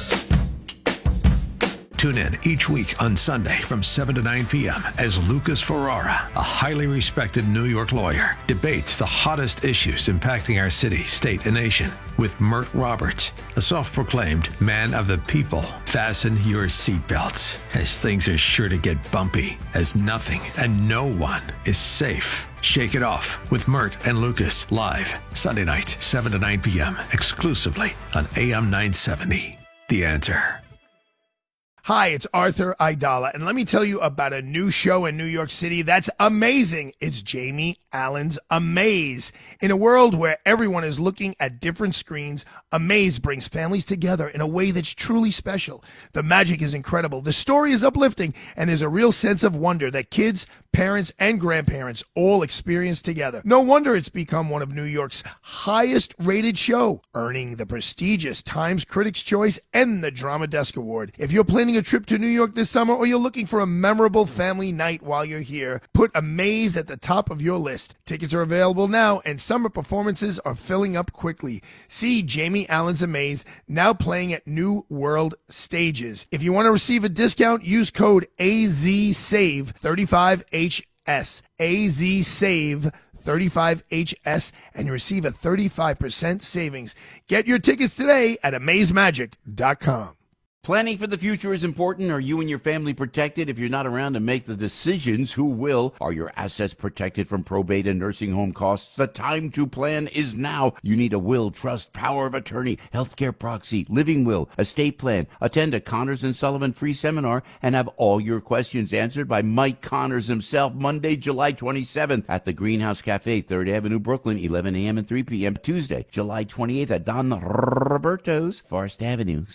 Tune in each week on Sunday from seven to nine p.m. as Lucas Ferrara, a highly respected New York lawyer, debates the hottest issues impacting our city, state, and nation with Mert Roberts, a self-proclaimed man of the people. Fasten your seatbelts, as things are sure to get bumpy, as nothing and no one is safe. Shake it off with Mert and Lucas, live Sunday nights, seven to nine p.m., exclusively on A M nine seventy. The Answer. Hi, it's Arthur Aidala, and let me tell you about a new show in New York City that's amazing. It's Jamie Allen's Amaze. In a world where everyone is looking at different screens, Amaze brings families together in a way that's truly special. The magic is incredible, the story is uplifting, and there's a real sense of wonder that kids, parents, and grandparents all experience together. No wonder it's become one of New York's highest-rated show, earning the prestigious Times Critics' Choice and the Drama Desk Award. If you're planning a trip to New York this summer or you're looking for a memorable family night while you're here, put Amaze at the top of your list. Tickets are available now, and summer performances are filling up quickly. See Jamie Allen's Amaze, now playing at New World Stages. If you want to receive a discount, use code A Z save thirty-five H S. A Z save thirty-five H S, and you receive a thirty-five percent savings. Get your tickets today at amaze magic dot com. Planning for the future is important. Are you and your family protected? If you're not around to make the decisions, who will? Are your assets protected from probate and nursing home costs? The time to plan is now. You need a will, trust, power of attorney, healthcare proxy, living will, estate plan. Attend a Connors and Sullivan free seminar and have all your questions answered by Mike Connors himself, Monday, July twenty-seventh at the Greenhouse Cafe, third Avenue, Brooklyn, eleven a.m. and three p.m. Tuesday, July twenty-eighth at Don Roberto's, Forest Avenue.